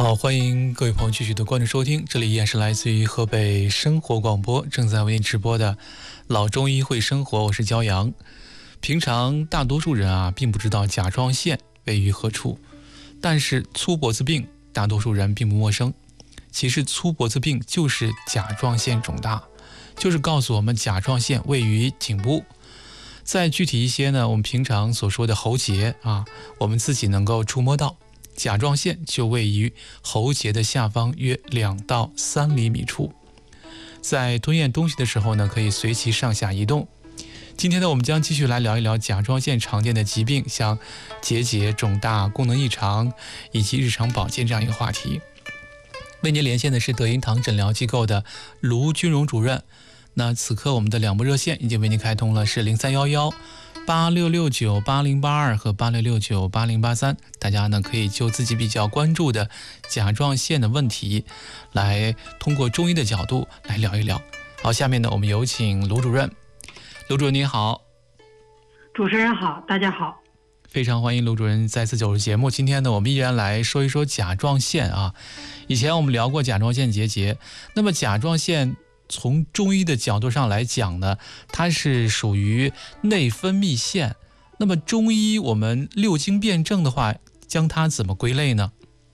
好，欢迎各位朋友继续的关注收听，这里依然是来自于河北生活广播正在为您直播的老中医会生活，我是焦阳。平常大多数人并不知道甲状腺位于何处，但是粗脖子病大多数人并不陌生。其实粗脖子病就是甲状腺肿大，就是告诉我们甲状腺位于颈部。再具体一些呢，我们平常所说的喉结我们自己能够触摸到，甲状腺就位于喉结的下方约2到3厘米处。在吞咽东西的时候呢，可以随其上下移动。今天呢，我们将继续来聊一聊甲状腺常见的疾病，像结节、肿大、功能异常以及日常保健这样一个话题。为您连线的是德银堂诊疗机构的卢军荣主任。那此刻我们的2部热线已经为您开通了，是0311-8669-8082和8669-8083。大家呢可以就自己比较关注的甲状腺的问题，来通过中医的角度来聊一聊。好，下面呢我们有请卢主任。卢主任您好。 主持人好，大家好。 非常欢迎卢主任再次走入节目。今天呢我们依然来说一说甲状腺以前我们聊过甲状腺结节，那么甲状腺从中医的角度上来讲呢，它是属于内分泌腺。那么中医我们6经辩证的话，将它怎么归类呢？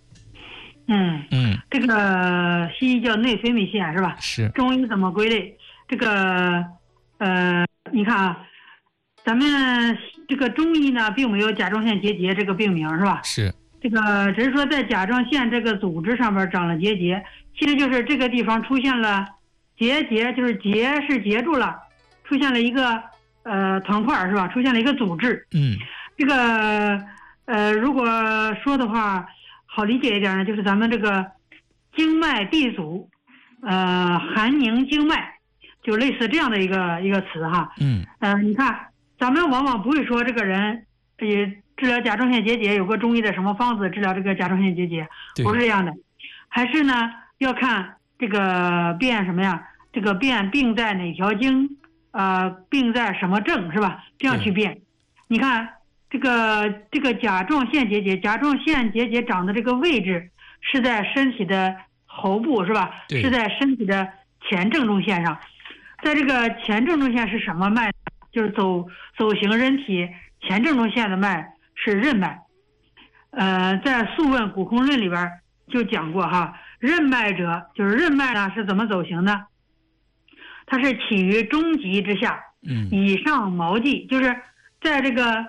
这个西医叫内分泌腺是吧？ 是。 中医怎么归类？这个你看咱们这个中医呢，并没有甲状腺结节这个病名是吧？ 是。 这个只是说在甲状腺这个组织上面长了结节，其实就是这个地方出现了结节，就是结是结住了，出现了一个团块是吧？出现了一个组织。这个如果说的话好理解一点呢，就是咱们这个经脉闭阻，寒凝经脉，就类似这样的一个词哈。你看咱们往往不会说这个人治疗甲状腺结节有个中医的什么方子治疗这个甲状腺结节，不是这样的，还是呢要看这个辨什么呀？这个辨病在哪条经，病在什么症是吧？这样去辨。你看这个甲状腺结节长的这个位置是在身体的喉部是吧？是在身体的前正中线上。在这个前正中线是什么脉？就是走行人体前正中线的脉是任脉。在《素问·古空论》里边就讲过任脉者，就是任脉呢是怎么走行呢？它是起于中极之下，以上毛际，就是在这个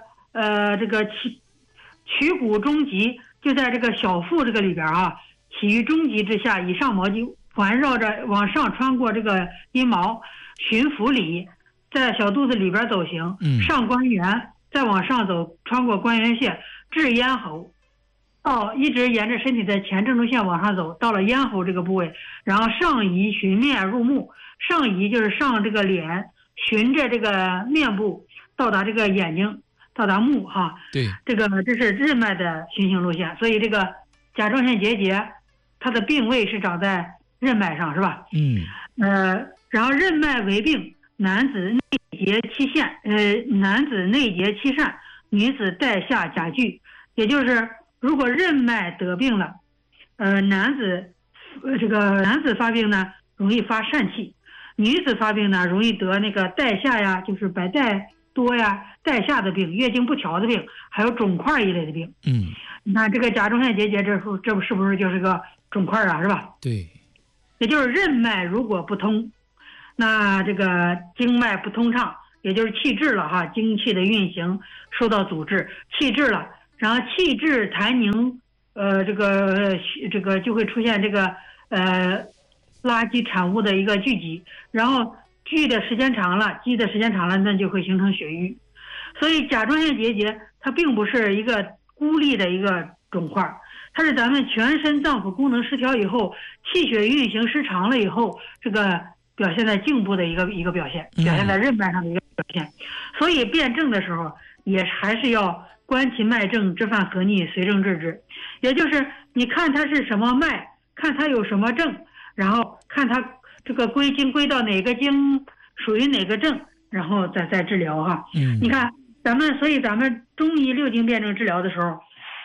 曲骨中极，就在这个小腹这个里边起于中极之下，以上毛际环绕着往上穿过这个阴毛，循腹里，在小肚子里边走行，上关元，再往上走，穿过关元穴，至咽喉。一直沿着身体的前正中线往上走，到了咽喉这个部位，然后上移循面入目，上移就是上这个脸，循着这个面部到达这个眼睛，到达目对， 这是任脉的循行路线。所以这个甲状腺结节它的病位是长在任脉上是吧？然后任脉为病，男子内结期线，男子内结期疝，女子带下甲具。也就是如果任脉得病了，男子发病呢容易发疝气，女子发病呢容易得那个带下呀，就是白带多呀，带下的病，月经不调的病，还有肿块一类的病。你看这个甲状腺结节，这是不是就是个肿块是吧？ 对。 也就是任脉如果不通，那这个经脉不通畅，也就是气滞了精气的运行受到阻滞，气滞了，然后气滞痰凝，这个就会出现这个垃圾产物的一个聚集，然后积的时间长了，那就会形成血瘀。所以甲状腺结节它并不是一个孤立的一个肿块，它是咱们全身脏腑功能失调以后，气血运行失常了以后，这个表现在颈部的一个表现，表现在任脉上的一个表现。所以辩证的时候也还是要观其脉证，知犯何逆，随症治之。也就是你看它是什么脉，看它有什么症，然后看它这个归经归到哪个经，属于哪个症，然后再治疗哈。你看咱们中医6经辩证治疗的时候，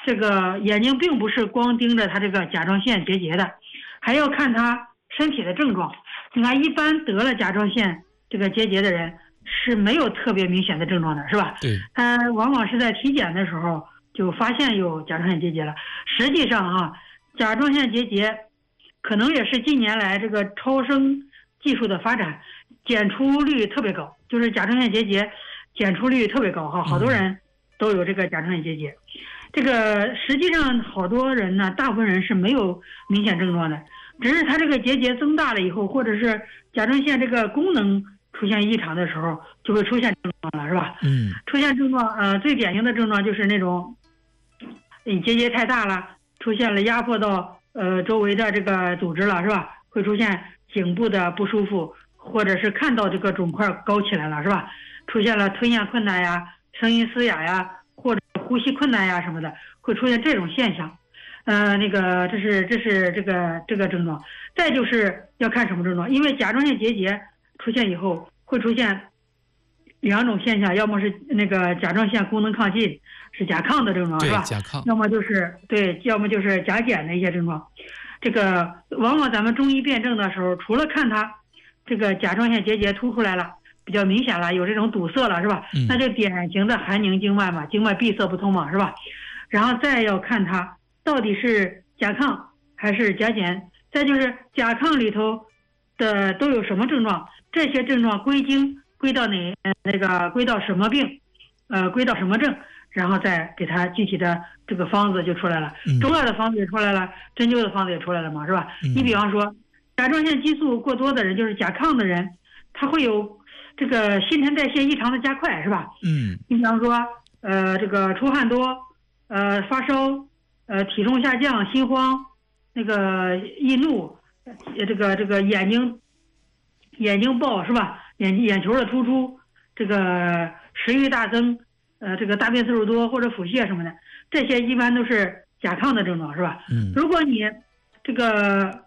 这个眼睛并不是光盯着他这个甲状腺结节的，还要看他身体的症状。你看，一般得了甲状腺这个结节的人是没有特别明显的症状的，是吧？ 对， 他往往是在体检的时候就发现有甲状腺结节了。实际上甲状腺结节可能也是近年来这个超声技术的发展，检出率特别高，就是甲状腺结节检出率特别高好多人都有这个甲状腺结节。这个实际上好多人呢，大部分人是没有明显症状的，只是他这个结节增大了以后，或者是甲状腺这个功能出现异常的时候，就会出现症状了，是吧？出现症状，最典型的症状就是那种，结节太大了，出现了压迫到周围的这个组织了，是吧？会出现颈部的不舒服，或者是看到这个肿块高起来了，是吧？出现了吞咽困难呀、声音嘶哑呀，或者呼吸困难呀什么的，会出现这种现象。这是这个症状。再就是要看什么症状，因为甲状腺结节出现以后会出现两种现象，要么是那个甲状腺功能亢进，是甲亢的症状，是吧？ 甲亢。 要么就是甲减的一些症状。这个往往咱们中医辨证的时候，除了看它这个甲状腺结节突出来了，比较明显了，有这种堵塞了，是吧？那就典型的寒凝经脉嘛，经脉闭塞不通嘛，是吧？然后再要看它到底是甲亢还是甲减，再就是甲亢里头的都有什么症状，这些症状归经归到归到什么病，归到什么症，然后再给他具体的这个方子就出来了，中药的方子也出来了，针灸的方子也出来了嘛，是吧？你比方说甲状腺激素过多的人，就是甲亢的人，他会有这个新陈代谢异常的加快，是吧？你比方说这个出汗多，发烧，体重下降，心慌，那个易怒，这个眼睛爆，是吧？眼球的突出，这个食欲大增，这个大便次数多或者腹泻什么的，这些一般都是甲亢的症状，是吧？如果你这个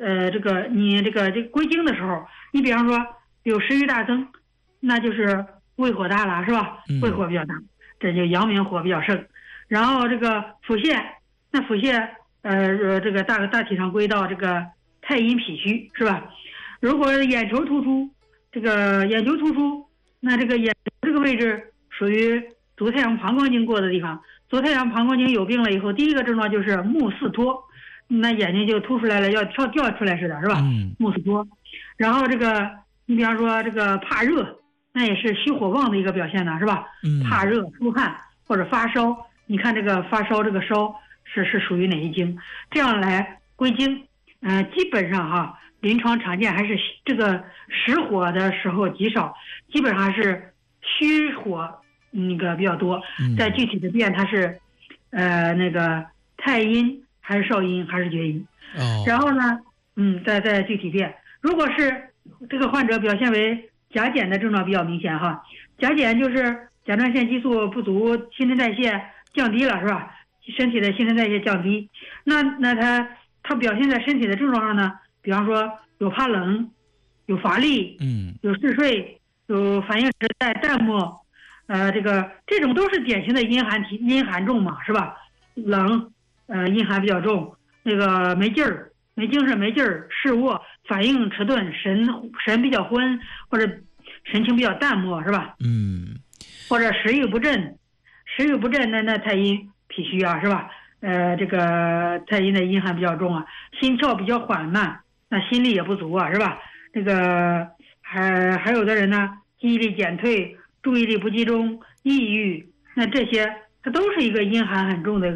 归经的时候，你比方说有食欲大增，那就是胃火大了，是吧？胃火比较大，这就阳明火比较盛。然后这个腹泻，那腹泻这个大体上归到这个太阴脾虚，是吧？如果眼球突出，这个眼球突出，那这个眼球这个位置属于足太阳膀胱经过的地方，足太阳膀胱经有病了以后，第一个症状就是目四脱，那眼睛就凸出来了，要掉出来似的，是吧？目四脱。然后这个你比方说这个怕热，那也是虚火旺的一个表现呢，是吧？怕热出汗或者发烧，你看这个发烧这个烧是属于哪一经？这样来归经，基本上临床常见还是这个实火的时候极少，基本上是虚火那个比较多。在具体的辨它是那个太阴还是少阴还是厥阴。然后呢，再具体辨。如果是这个患者表现为甲减的症状比较明显甲减就是甲状腺激素不足，新陈代谢降低了，是吧？身体的新陈代谢降低，那它表现在身体的症状上呢，比方说有怕冷，有乏力，有嗜睡，有反应迟怠、淡漠，这种都是典型的阴寒重嘛，是吧？冷，阴寒比较重，那个没劲儿、没精神、没劲儿，视卧，反应迟钝，神比较昏，或者神情比较淡漠，是吧？或者食欲不振，那太阴脾虚是吧？这个太阴的阴寒比较重心跳比较缓慢，那心力也不足是吧？这个还有的人呢，记忆力减退，注意力不集中，抑郁，那这些它都是一个阴寒很重的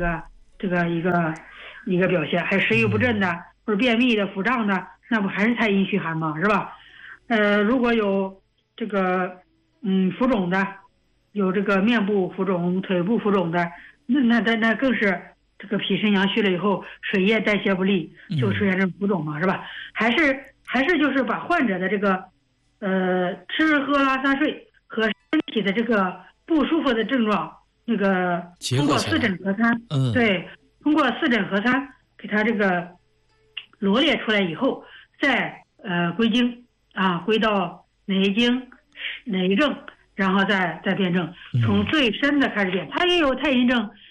一个表现。还有食欲不振的，或者便秘的、腹胀的，那不还是太阴虚寒吗？是吧？如果有这个浮肿的，有这个面部浮肿、腿部浮肿的，那更是这个脾肾阳虚了以后，水液代谢不利，就出现这种浮肿嘛，是吧？还是就是把患者的这个吃喝拉撒睡和身体的这个不舒服的症状，那个通过四诊合参，对，通过四诊合参给他这个罗列出来以后，再归经归到哪一经哪一症，然后再辩证，从最深的开始辩。他也有太阴症，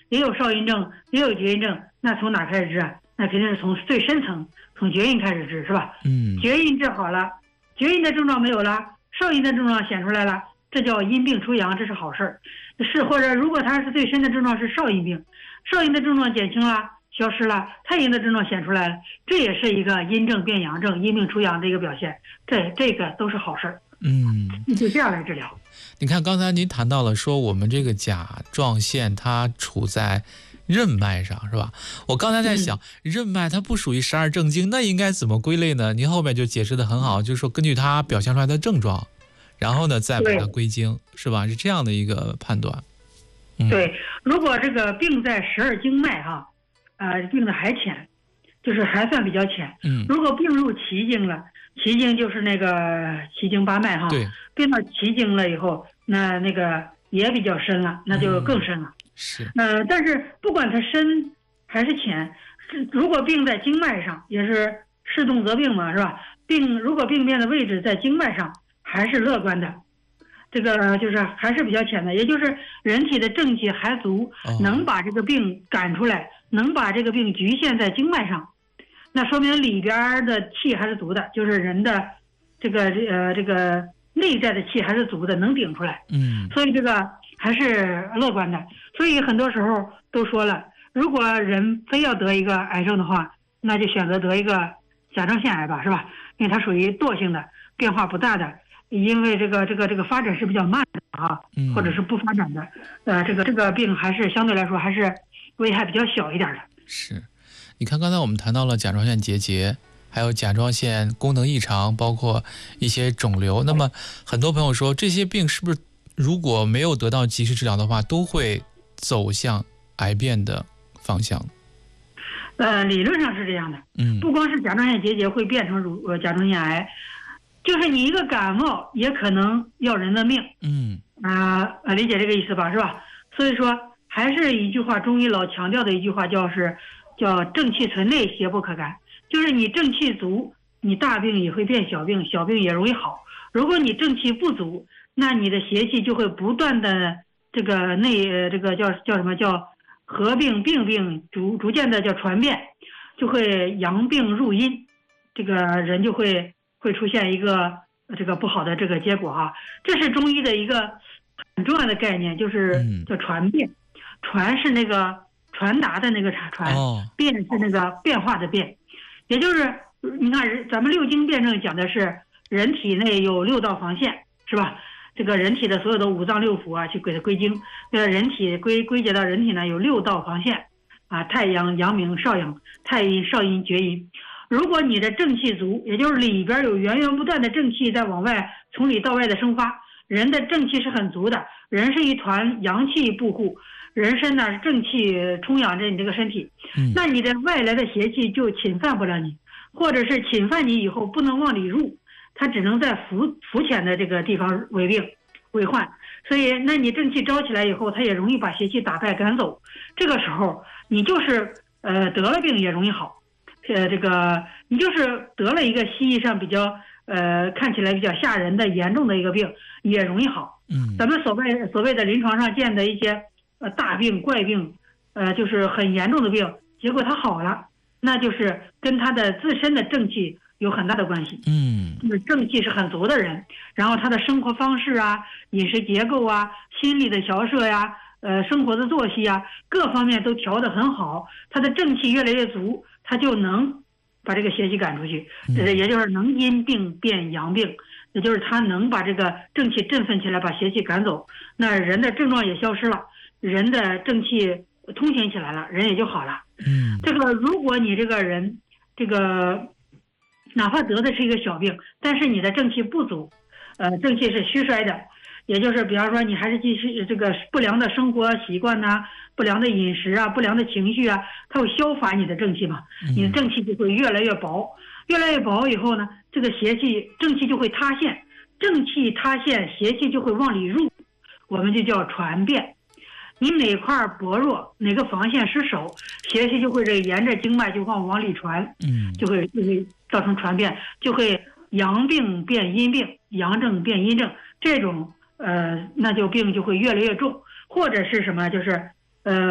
也有少阴症，也有厥阴症，那从哪开始治啊？那肯定是从最深层，从厥阴开始治，是吧？厥阴治好了，厥阴的症状没有了，少阴的症状显出来了，这叫阴病出阳，这是好事儿。或者如果他是最深的症状是少阴病，少阴的症状减轻了，消失了，太阴的症状显出来了，这也是一个阴症变阳症，阴病出阳的一个表现，这个都是好事儿。你就这样来治疗。 你看刚才您谈到了说我们这个甲状腺它处在任脉上，是吧？我刚才在想，任脉它不属于12正经，那应该怎么归类呢？您后面就解释得很好，就是说根据它表现出来的症状，然后呢再把它归经，是吧？是这样的一个判断。 对，如果这个病在12经脉哈，病的还浅，就是还算比较浅。如果病入奇经了，奇经就是那个奇经八脉哈， 对， 病到奇经了以后，那个也比较深了，那就更深了。 是。 但是不管它深还是浅，如果病在经脉上，也是视动则病嘛，是吧？如果病变的位置在经脉上，还是乐观的。这个就是还是比较浅的，也就是人体的正气还足，能把这个病赶出来，能把这个病局限在经脉上，那说明里边的气还是足的，就是人的这个内在的气还是足的，能顶出来。所以这个还是乐观的。所以很多时候都说了，如果人非要得一个癌症的话，那就选择得一个甲状腺癌吧，是吧？因为它属于惰性的，变化不大的。因为这个发展是比较慢的啊，或者是不发展的，这个病还是相对来说还是危害比较小一点的。 是，你看刚才我们谈到了甲状腺结节，还有甲状腺功能异常，包括一些肿瘤。那么很多朋友说，这些病是不是如果没有得到及时治疗的话，都会走向癌变的方向？ 理论上是这样的。不光是甲状腺结节会变成甲状腺癌。就是你一个感冒也可能要人的命。理解这个意思吧，是吧？所以说还是一句话，中医老强调的一句话，叫正气存内，邪不可干。就是你正气足，你大病也会变小病，小病也容易好。如果你正气不足，那你的邪气就会不断的这个叫什么叫合并病逐渐的叫传变，就会阳病入阴，这个人就会出现一个这个不好的这个结果哈。这是中医的一个很重要的概念，就是叫传变。传是那个传达的那个传，变是那个变化的变。也就是你看咱们6经辩证讲的是人体内有6道防线，是吧？这个人体的所有的5脏6腑啊，去给它归经。人体归结到人体呢有6道防线啊，太阳、阳明、少阳、太阴、少阴、厥阴。如果你的正气足，也就是里边有源源不断的正气在往外从里到外的生发，人的正气是很足的，人是一团阳气布护，人身呢正气充养着你这个身体，那你的外来的邪气就侵犯不了你，或者是侵犯你以后不能往里入，它只能在浮潜的这个地方为病为患。所以那你正气招起来以后，它也容易把邪气打败赶走，这个时候你就是得了病也容易好。这个你就是得了一个西医上比较看起来比较吓人的严重的一个病，也容易好。咱们所谓的临床上见的一些大病怪病，就是很严重的病，结果他好了，那就是跟他的自身的正气有很大的关系。就是正气是很足的人，然后他的生活方式啊、饮食结构啊、心理的调摄呀、生活的作息啊，各方面都调得很好，他的正气越来越足，他就能把这个邪气赶出去，也就是能阴病变阳病，也就是他能把这个正气振奋起来，把邪气赶走，那人的症状也消失了，人的正气通行起来了，人也就好了。这个如果你这个人这个哪怕得的是一个小病，但是你的正气不足，正气是虚衰的，也就是比方说你还是继续这个不良的生活习惯呐、不良的饮食啊、不良的情绪啊，它会消乏你的正气嘛，你的正气就会越来越薄，越来越薄以后呢，这个邪气正气就会塌陷，正气塌陷，邪气就会往里入，我们就叫传变。你哪块薄弱，哪个防线失守，邪气就会沿着经脉就往里传，就会造成传变，就会阳病变阴病，阳症变阴症，这种那就病就会越来越重，或者是什么，就是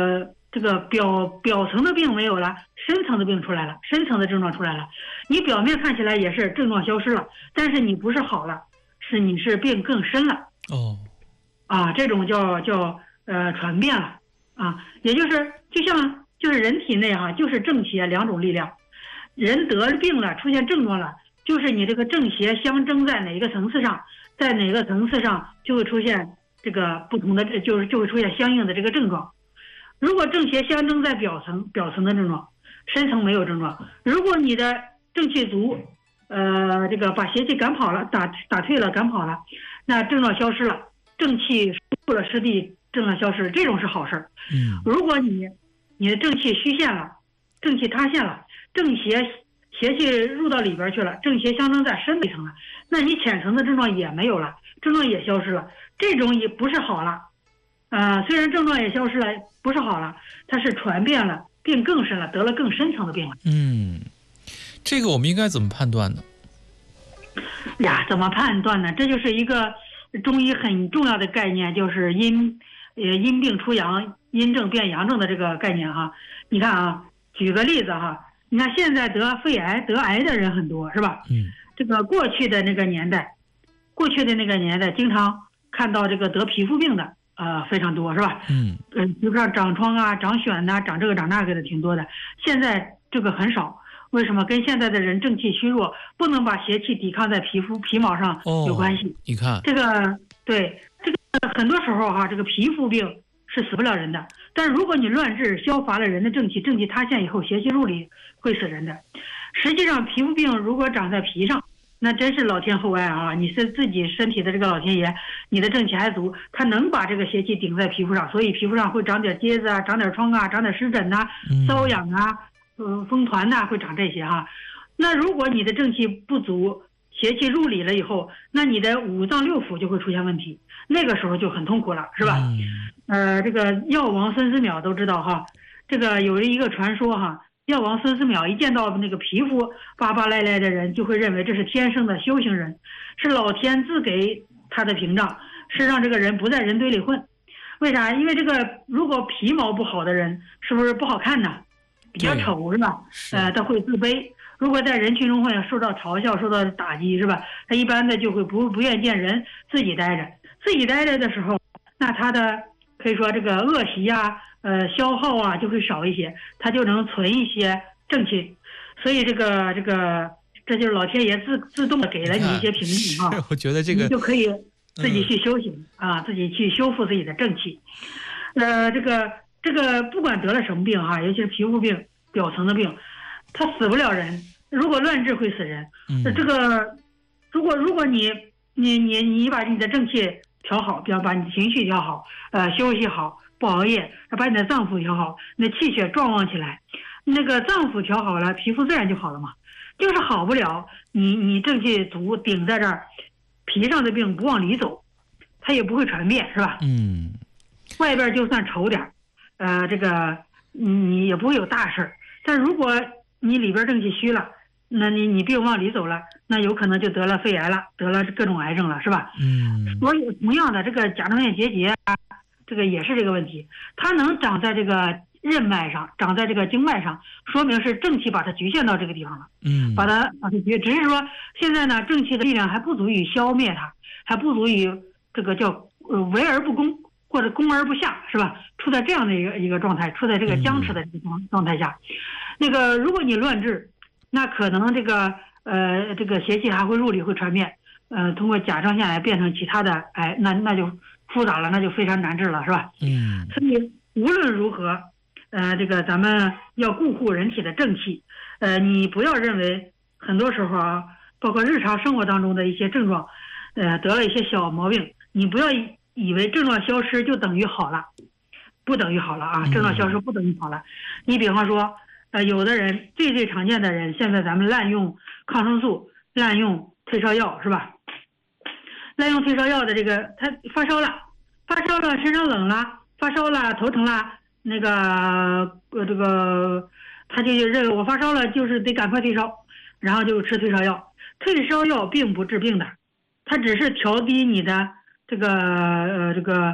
这个表层的病没有了，深层的病出来了，深层的症状出来了。你表面看起来也是症状消失了，但是你不是好了，你是病更深了。 哦， 这种叫传变了啊，也就是就是人体内就是正邪两种力量，人得病了出现症状了，就是你这个正邪相争在哪个层次上，在哪个层次上就会出现这个不同的，就会出现相应的这个症状。如果正邪相争在表层的症状，深层没有症状。如果你的正气足，这个把邪气赶跑了，打退了，赶跑了，那症状消失了，正气输了失地，症状消失，这种是好事儿。如果你的正气虚陷了，正气塌陷了，正邪气入到里边去了，正邪相争在深一层了，那你浅层的症状也没有了，症状也消失了，这种也不是好了。虽然症状也消失了，不是好了，它是传变了，病更深了，得了更深层的病了。 这个我们应该怎么判断呢？ 怎么判断呢？这就是一个中医很重要的概念，就是因病出阳，因症变阳症的这个概念哈。你看举个例子哈，你看现在得肺癌、得癌的人很多，是吧？这个过去的那个年代，经常看到这个得皮肤病的非常多，是吧？比如说长疮啊、长癣呐、长这个长那个的挺多的。现在这个很少，为什么？跟现在的人正气虚弱，不能把邪气抵抗在皮毛上有关系。 你看这个对这个很多时候这个皮肤病是死不了人的，但如果你乱治消乏了人的正气塌陷以后，邪气入里会死人的。实际上皮肤病如果长在皮上，那真是老天厚爱啊！你是自己身体的这个老天爷，你的正气还足，他能把这个邪气顶在皮肤上，所以皮肤上会长点疖子啊，长点疮啊，长点湿疹呐、瘙痒啊，风团呐，会长这些哈。那如果你的正气不足，邪气入里了以后，那你的五脏六腑就会出现问题，那个时候就很痛苦了，是吧？这个药王孙思邈都知道哈，这个有一个传说哈。药王孙思邈一见到那个皮肤巴巴赖赖的人，就会认为这是天生的修行人，是老天自给他的屏障，是让这个人不在人堆里混。为啥？因为这个如果皮毛不好的人，是不是不好看呢？比较丑，是吧？他会自卑。如果在人群中会受到嘲笑、受到打击，是吧？他一般的就会不愿见人，自己待着。自己待着的时候，那他的可以说这个恶习消耗就会少一些，它就能存一些正气，所以这就是老天爷自动的给了你一些平静我觉得这个你就可以自己去修行自己去修复自己的正气。这个不管得了什么病尤其是皮肤病、表层的病，它死不了人，如果乱治会死人。这个如果你把你的正气调好，比方把你情绪调好，休息好。不熬夜，把你的脏腑调好，你的气血壮旺起来，那个脏腑调好了，皮肤自然就好了嘛。就是好不了，你正气足顶在这儿，皮上的病不往里走，它也不会传变，是吧？外边就算丑点这个你也不会有大事儿。但如果你里边正气虚了，那你病往里走了，那有可能就得了肺癌了，得了各种癌症了，是吧？所以同样的，这个甲状腺结节这个也是这个问题，它能长在这个任脉上，长在这个经脉上，说明是正气把它局限到这个地方了。把它只是说现在呢，正气的力量还不足以消灭它，还不足以这个叫围而不攻，或者攻而不下，是吧？处在这样的一个状态，处在这个僵持的这个状态下，那个如果你乱治，那可能这个邪气还会入里，会传变，通过甲状腺癌变成其他的癌，那就复杂了，那就非常难治了，是吧？所以无论如何，这个咱们要顾护人体的正气。你不要认为很多时候包括日常生活当中的一些症状，得了一些小毛病，你不要以为症状消失就等于好了，不等于好了症状消失不等于好了。你比方说，有的人最常见的人，现在咱们滥用抗生素，滥用退烧药，是吧？滥用退烧药的这个，他发烧了，身上冷了，发烧了，头疼了，那个他就认为我发烧了，就是得赶快退烧，然后就吃退烧药。退烧药并不治病的，它只是调低你的这个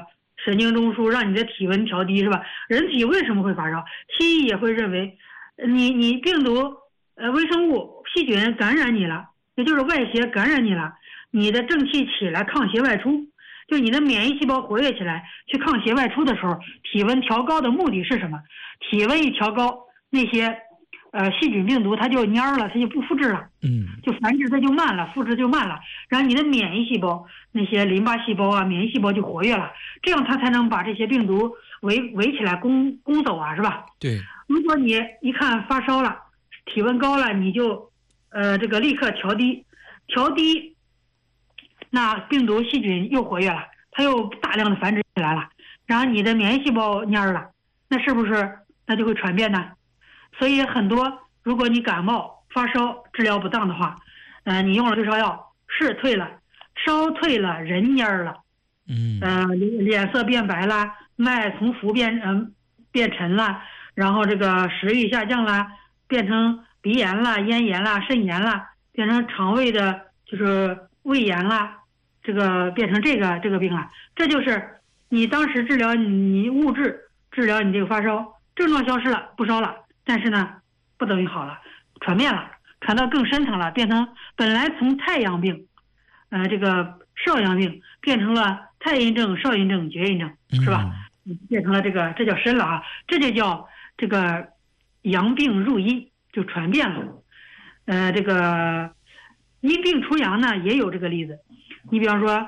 神经中枢，让你的体温调低，是吧？人体为什么会发烧？西医也会认为，你病毒微生物细菌感染你了，也就是外邪感染你了，你的正气起来抗邪外出，就你的免疫细胞活跃起来去抗邪外出的时候，体温调高的目的是什么？体温一调高，那些细菌病毒它就蔫了，它就不复制了，就繁殖它就慢了，复制就慢了，然后你的免疫细胞那些淋巴细胞啊，免疫细胞就活跃了，这样它才能把这些病毒围起来攻走啊，是吧？ 对。 如果你一看发烧了，体温高了，你就这个立刻调低，那病毒细菌又活跃了，它又大量的繁殖起来了，然后你的免疫细胞蔫了，那是不是那就会传变呢？所以很多，如果你感冒发烧治疗不当的话，你用了退烧药是退了，烧退了，人蔫了，脸色变白了，脉从浮变沉了，然后这个食欲下降了，变成鼻炎了、咽炎了、肾炎了，变成肠胃的就是胃炎了，这个变成这个病了，这就是你当时治疗你物质治疗你这个发烧，症状消失了，不烧了。但是呢，不等于好了，传变了，传到更深层了，变成本来从太阳病，这个少阳病变成了太阴症、少阴症、厥阴症，是吧？变成了这叫深了啊，这就叫这个阳病入阴，就传变了。这个阴病出阳呢，也有这个例子。你比方说，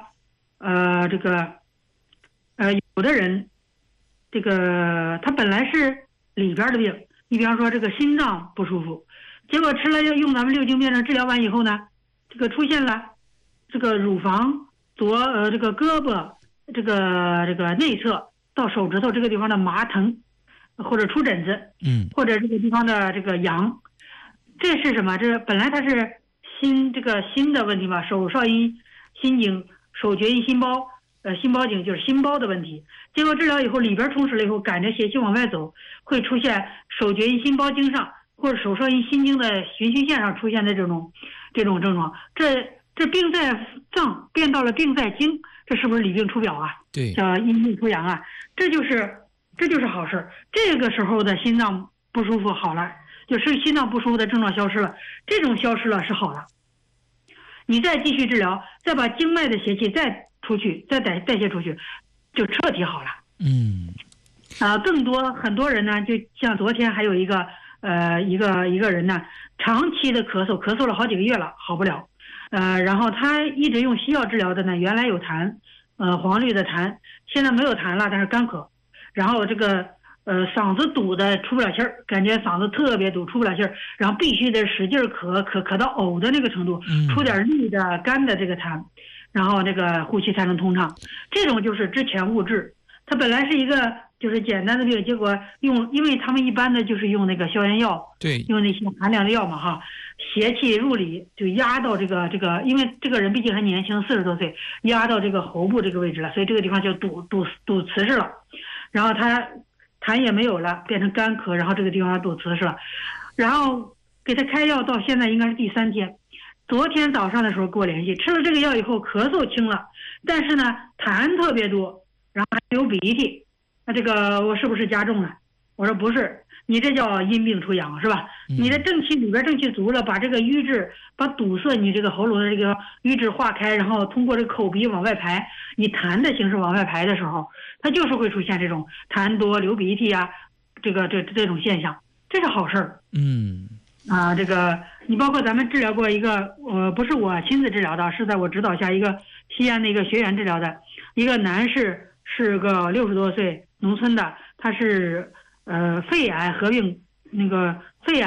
有的人，这个他本来是里边的病。你比方说这个心脏不舒服，结果吃了用咱们六经辩证治疗完以后呢，这个出现了这个乳房这个胳膊这个内侧到手指头这个地方的麻疼，或者出疹子，或者这个地方的这个痒，这是什么？这本来它是心的问题嘛，手少阴心经，手厥阴心包。心包经就是心包的问题，结果治疗以后里边充实了以后，赶着邪气往外走，会出现手厥阴心包经上或者手少阴心经的循行线上出现的这种症状。这病在脏变到了病在经，这是不是里病出表啊？ 对， 叫阴病出阳啊，这就是好事。这个时候的心脏不舒服好了，就是心脏不舒服的症状消失了，这种消失了是好了。你再继续治疗，再把经脉的邪气再出去，再代谢出去，就彻底好了。很多人呢，就像昨天还有一个人呢，长期的咳嗽了好几个月了，好不了。然后他一直用西药治疗的呢，原来有痰，黄绿的痰，现在没有痰了，但是干咳。然后这个嗓子堵的出不了气儿，感觉嗓子特别堵，出不了气儿，然后必须得使劲咳到呕的那个程度，出点绿的干的这个痰，然后这个呼吸才能通畅。这种就是之前误治，它本来是一个就是简单的病，结果因为他们一般的就是用那个消炎药， 对， 用那些寒凉的药嘛哈，邪气入里就压到这个，因为这个人毕竟还年轻，40多岁，压到这个喉部这个位置了，所以这个地方就堵瓷实了，然后他痰也没有了，变成干咳，然后这个地方堵瓷实了，然后给他开药到现在应该是第3天，昨天早上的时候给我联系，吃了这个药以后咳嗽轻了，但是呢痰特别多，然后还流鼻涕，那这个我是不是加重了？我说不是，你这叫阴病出阳是吧？你的正气里边正气足了，把这个瘀滞，把堵塞你这个喉咙的这个瘀滞化开，然后通过这个口鼻往外排，你痰的形式往外排的时候，它就是会出现这种痰多流鼻涕啊，这种现象，这是好事儿。这个你包括咱们治疗过一个，不是我亲自治疗的，是在我指导下一个西安的一个学员治疗的，一个男士是个60多岁农村的，他是肺癌合并那个肺癌。